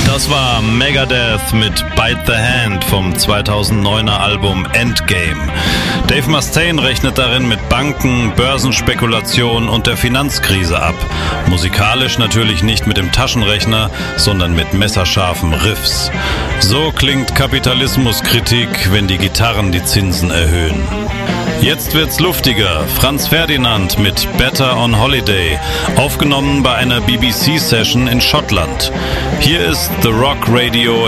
Das war Megadeth mit Bite the Hand vom 2009er Album Endgame. Dave Mustaine rechnet darin mit Banken, Börsenspekulation und der Finanzkrise ab. Musikalisch natürlich nicht mit dem Taschenrechner, sondern mit messerscharfen Riffs. So klingt Kapitalismuskritik, wenn die Gitarren die Zinsen erhöhen. Jetzt wird's luftiger. Franz Ferdinand mit Better on Holiday, aufgenommen bei einer BBC-Session in Schottland. Hier ist The Rock Radio